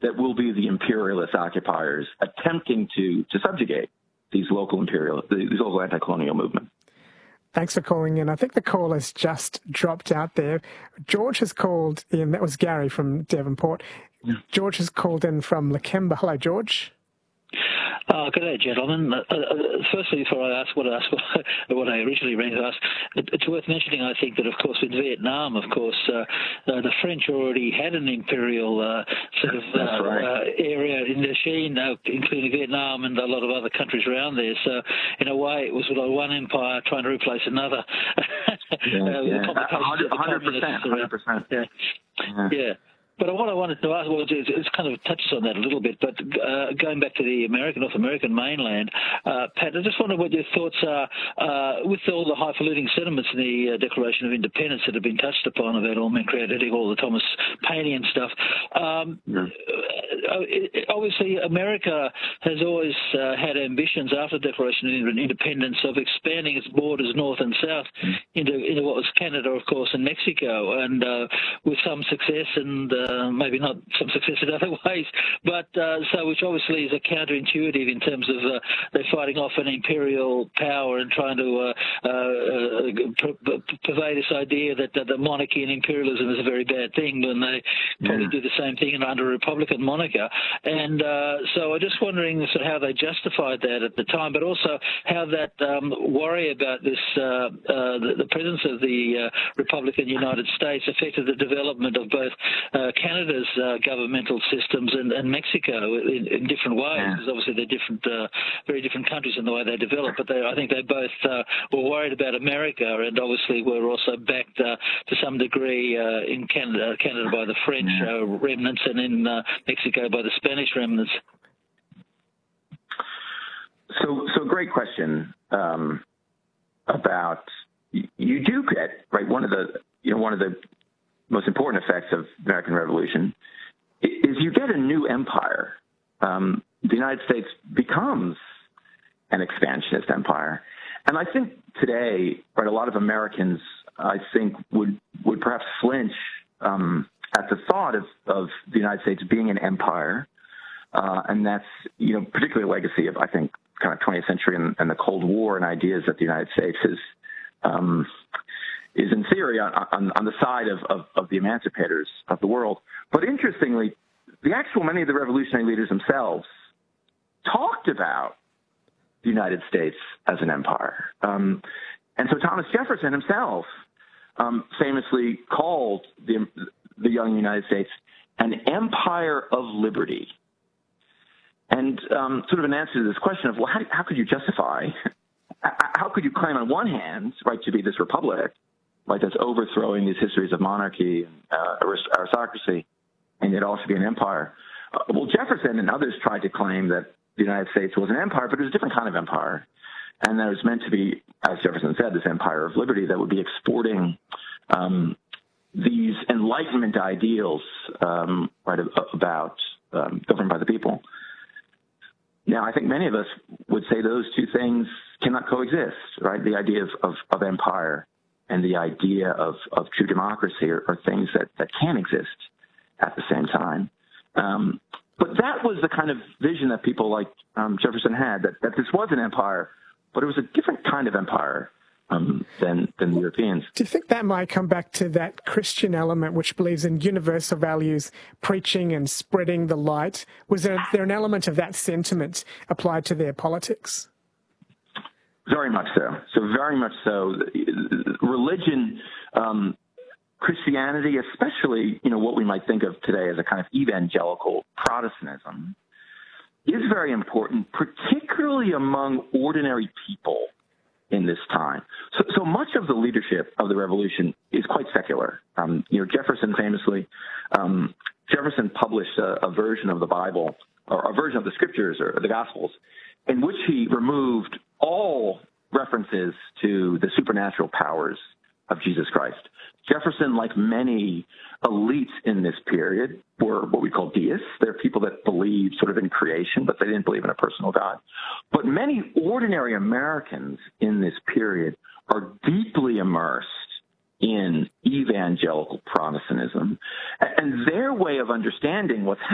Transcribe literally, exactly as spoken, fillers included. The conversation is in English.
that will be the imperialist occupiers attempting to, to subjugate these local imperial, these local anti-colonial movements. Thanks for calling in. I think the call has just dropped out there. George has called in. That was Gary from Devonport. Yeah. George has called in from Lakemba. Hello, George. Uh, good day, gentlemen. Uh, uh, firstly, before I ask what I, asked, what I originally ran to ask, it, it's worth mentioning, I think, that, of course, in Vietnam, of course, uh, uh, the French already had an imperial uh, sort of uh, right. uh, area in Indochine, uh, including Vietnam and a lot of other countries around there. So, in a way, it was like one empire trying to replace another. yeah, uh, yeah. one hundred percent. one hundred percent. Yeah. yeah. yeah. But what I wanted to ask was, it's kind of touches on that a little bit, but uh, going back to the American, North American mainland, uh, Pat, I just wonder what your thoughts are uh, with all the highfalutin sentiments in the uh, Declaration of Independence that have been touched upon about all men created equal, all the Thomas Paine and stuff. Um, yeah. Obviously, America has always uh, had ambitions after the Declaration of Independence of expanding its borders north and south into, into what was Canada, of course, and Mexico, and uh, with some success and uh, maybe not some success in other ways, but uh, so which obviously is a counterintuitive in terms of uh, they're fighting off an imperial power and trying to uh, uh, purvey this idea that, that the monarchy and imperialism is a very bad thing when they probably yeah. do the same thing under a Republican monarchy. And uh, so I'm just wondering sort of how they justified that at the time, but also how that um, worry about this, uh, uh, the, the presence of the uh, Republican United States affected the development of both uh, Canada's uh, governmental systems and, and Mexico in, in different ways, yeah. because obviously they're different, uh, very different countries in the way they develop, but they, I think they both uh, were worried about America and obviously were also backed uh, to some degree uh, in Canada, Canada by the French yeah. uh, remnants and in uh, Mexico by the Spanish remnants. So, so great question um, about you do get right. One of the you know one of the most important effects of the American Revolution is you get a new empire. Um, the United States becomes an expansionist empire, and I think today, right, a lot of Americans, I think, would would perhaps flinch um, at the thought of, of the United States being an empire. Uh, and that's, you know, particularly a legacy of, I think, kind of twentieth century and, and the Cold War and ideas that the United States is, um, is in theory on, on, on the side of, of, of the emancipators of the world. But interestingly, the actual, many of the revolutionary leaders themselves talked about the United States as an empire. Um, and so Thomas Jefferson himself um, famously called the, the young United States an empire of liberty. And um, sort of an answer to this question of, well, how, how could you justify, how could you claim on one hand, right, to be this republic, right, that's overthrowing these histories of monarchy and uh, aristocracy, and yet also be an empire? Uh, well, Jefferson and others tried to claim that the United States was an empire, but it was a different kind of empire. And that it was meant to be, as Jefferson said, this empire of liberty that would be exporting um, these Enlightenment ideals, um, right, about um, governed by the people. Now, I think many of us would say those two things cannot coexist, right? The idea of, of, of empire and the idea of, of true democracy are, are things that, that can exist at the same time. Um, but that was the kind of vision that people like um, Jefferson had, that, that this was an empire, but it was a different kind of empire um, than, than the Europeans. Do you think that might come back to that Christian element which believes in universal values, preaching and spreading the light? Was there, there an element of that sentiment applied to their politics? Very much so. So very much so. Religion, um, Christianity, especially, you know, what we might think of today as a kind of evangelical Protestantism, is very important, particularly among ordinary people in this time. So, so much of the leadership of the revolution is quite secular. Um, you know, Jefferson famously, um, Jefferson published a, a version of the Bible, or a version of the scriptures or the Gospels, in which he removed all references to the supernatural powers of Jesus Christ. Jefferson, like many elites in this period, were what we call deists. They're people that believe sort of in creation, but they didn't believe in a personal God. But many ordinary Americans in this period are deeply immersed in evangelical Protestantism. And their way of understanding what's